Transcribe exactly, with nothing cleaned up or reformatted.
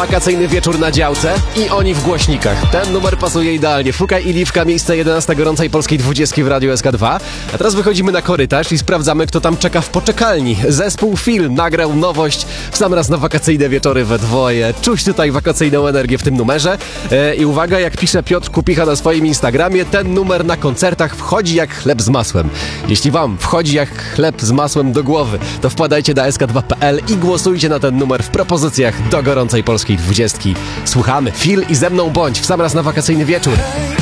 wakacyjny wieczór na działce i oni w głośnikach. Ten numer pasuje idealnie. Fukaj i Liwka, miejsce jedenaste gorącej polskiej dwudziestki w Radiu S K dwa. A teraz wychodzimy na korytarz i sprawdzamy, kto tam czeka w poczekalni. Zespół Film nagrał nowość w sam raz na wakacyjne wieczory we dwoje. Czuć tutaj wakacyjną energię w tym numerze. E, I uwaga, jak pisze Piotr Kupicha na swoim Instagramie, ten numer na koncertach wchodzi jak chleb z masłem. Jeśli wam wchodzi jak chleb z masłem do głowy, to wpadajcie na S K dwa kropka P L i głosujcie na ten numer w propozycjach do gorącej polskiej dwudziestki. Słuchamy. Fil i ze mną bądź w sam raz na wakacyjny wieczór.